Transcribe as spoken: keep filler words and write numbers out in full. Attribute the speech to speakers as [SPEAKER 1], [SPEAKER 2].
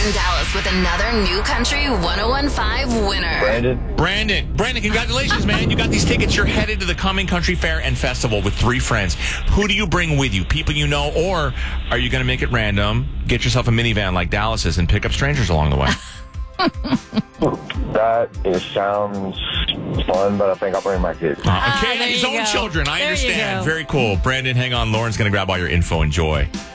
[SPEAKER 1] in Dallas with another New Country ten fifteen winner.
[SPEAKER 2] Brandon.
[SPEAKER 3] Brandon. Brandon, congratulations, man. You got these tickets. You're headed to the coming Country Fair and Festival with three friends. Who do you bring with you? People you know, or are you going to make it random, get yourself a minivan like Dallas is, and pick up strangers along the way?
[SPEAKER 2] That is, sounds fun, but I think I'll bring my kids.
[SPEAKER 3] Uh, okay,
[SPEAKER 4] there
[SPEAKER 3] his
[SPEAKER 4] you
[SPEAKER 3] own
[SPEAKER 4] go.
[SPEAKER 3] children. I
[SPEAKER 4] There you
[SPEAKER 3] understand.
[SPEAKER 4] go.
[SPEAKER 3] Very cool. Brandon, hang on. Lauren's going to grab all your info. Enjoy.